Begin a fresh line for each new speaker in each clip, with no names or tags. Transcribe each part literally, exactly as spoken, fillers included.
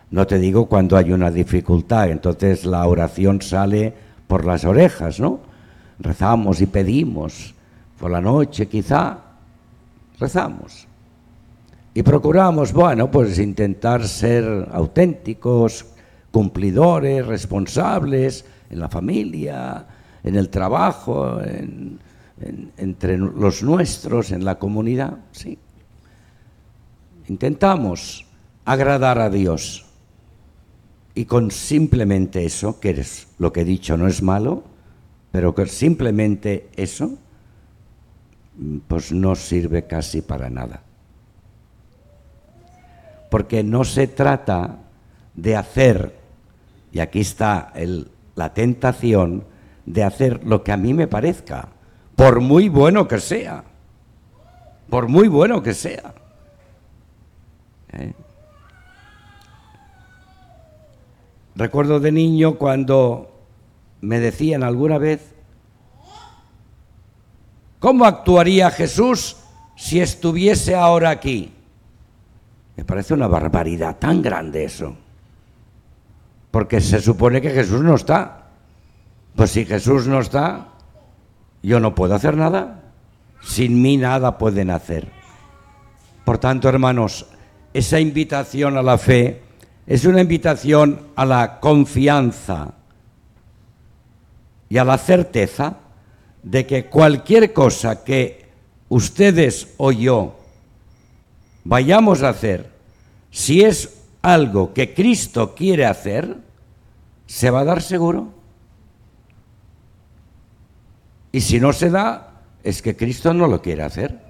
No te digo cuando hay una dificultad, entonces la oración sale por las orejas, ¿no? Rezamos y pedimos, por la noche quizá, rezamos. Y procuramos, bueno, pues intentar ser auténticos, cumplidores, responsables, en la familia, en el trabajo, en, en, entre los nuestros, en la comunidad, sí. Intentamos agradar a Dios. Y con simplemente eso, que es lo que he dicho, no es malo, pero que simplemente eso, pues no sirve casi para nada. Porque no se trata de hacer, y aquí está el, la tentación, de hacer lo que a mí me parezca, por muy bueno que sea, por muy bueno que sea. ¿Eh? Recuerdo de niño cuando me decían alguna vez, ¿cómo actuaría Jesús si estuviese ahora aquí? Me parece una barbaridad tan grande eso, porque se supone que Jesús no está. Pues si Jesús no está, yo no puedo hacer nada. Sin mí nada pueden hacer. Por tanto, hermanos, esa invitación a la fe es una invitación a la confianza y a la certeza de que cualquier cosa que ustedes o yo vayamos a hacer, si es algo que Cristo quiere hacer, se va a dar seguro. Y si no se da, es que Cristo no lo quiere hacer.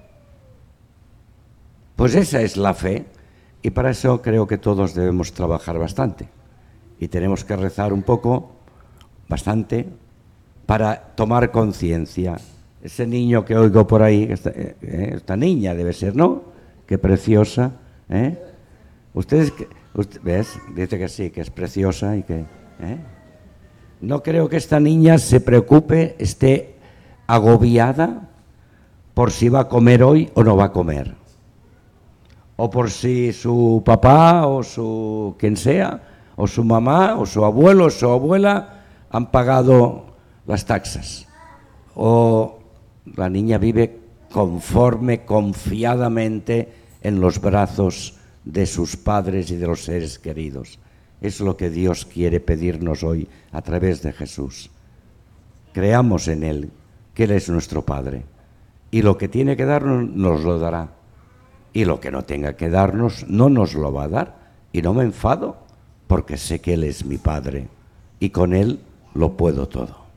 Pues esa es la fe, y para eso creo que todos debemos trabajar bastante. Y tenemos que rezar un poco, bastante, para tomar conciencia. Ese niño que oigo por ahí, esta, eh, esta niña debe ser, ¿no? Qué preciosa, ¿eh? Ustedes, usted, ¿ves? Dice que sí, que es preciosa y que... ¿eh? No creo que esta niña se preocupe, esté agobiada por si va a comer hoy o no va a comer. O por si su papá o su quien sea, o su mamá o su abuelo o su abuela han pagado las taxas. O la niña vive conforme, confiadamente en los brazos de sus padres y de los seres queridos. Es lo que Dios quiere pedirnos hoy a través de Jesús. Creamos en Él, que Él es nuestro Padre. Y lo que tiene que darnos, nos lo dará. Y lo que no tenga que darnos, no nos lo va a dar. Y no me enfado, porque sé que Él es mi Padre. Y con Él lo puedo todo.